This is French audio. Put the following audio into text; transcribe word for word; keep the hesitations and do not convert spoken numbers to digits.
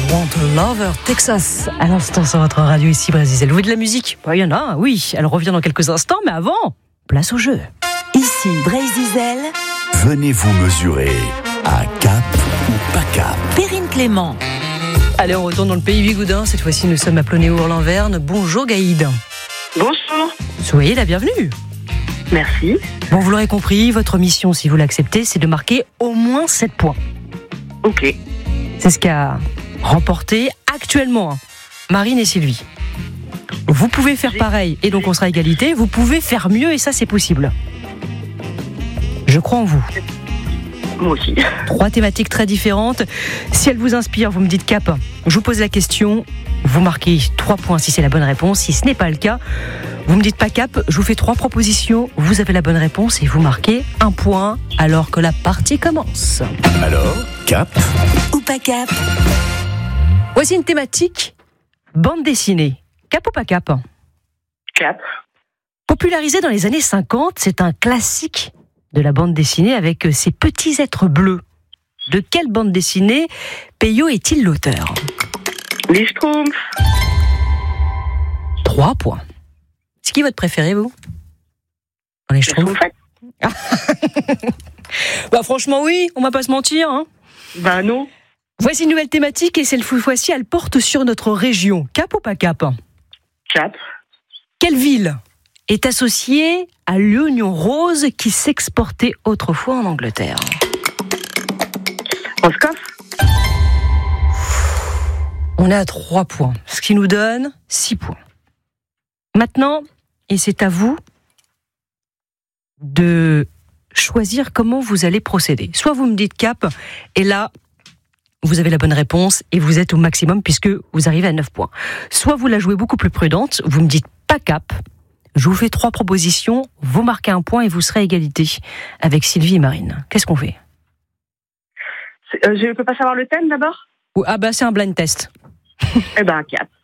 Want a Lover, Texas. À l'instant sur votre radio ici, Brésil. Vous voulez de la musique? Il y en a, oui. Elle revient dans quelques instants, mais avant, place au jeu. Ici, Brésil. Venez vous mesurer à Cap ou pas Cap. Perrine Clément. Allez, on retourne dans le pays Bigoudin. Cette fois-ci, nous sommes à Plonéo-Orlanverne. Bonjour Gaïd. Bonjour. Soyez la bienvenue. Merci. Bon, vous l'aurez compris, votre mission, si vous l'acceptez, c'est de marquer au moins sept points. Ok. C'est ce qu'a remporté actuellement hein, Marine et Sylvie. Vous pouvez faire pareil et donc on sera à égalité. Vous pouvez faire mieux et ça c'est possible. Je crois en vous. Moi aussi. Trois thématiques très différentes. Si elles vous inspirent, vous me dites cap. Je vous pose la question. Vous marquez trois points si c'est la bonne réponse. Si ce n'est pas le cas, vous me dites pas cap. Je vous fais trois propositions. Vous avez la bonne réponse et vous marquez un point alors que la partie commence. Alors, Cap ou pas Cap? Voici une thématique bande dessinée. Cap ou pas cap? Cap. Popularisé dans les années cinquante, c'est un classique de la bande dessinée avec ces petits êtres bleus. De quelle bande dessinée Peyo est-il l'auteur? Les Schtroumpfs. Trois points. C'est qui votre préféré, vous? Dans les Schtroumpfs? Bah franchement oui, on va pas se mentir. Hein. Bah non. Voici une nouvelle thématique et cette fois-ci, elle porte sur notre région. Cap ou pas cap? Cap. Quelle ville est associée à l'oignon rose qui s'exportait autrefois en Angleterre? Roscoff. On est à trois points, ce qui nous donne six points. Maintenant, et c'est à vous de choisir comment vous allez procéder. Soit vous me dites cap, et là, vous avez la bonne réponse et vous êtes au maximum puisque vous arrivez à neuf points. Soit vous la jouez beaucoup plus prudente, vous me dites pas cap, je vous fais trois propositions, vous marquez un point et vous serez à égalité avec Sylvie et Marine. Qu'est-ce qu'on fait? Euh, je peux pas savoir le thème d'abord? Ah bah c'est un blind test. Eh ben cap.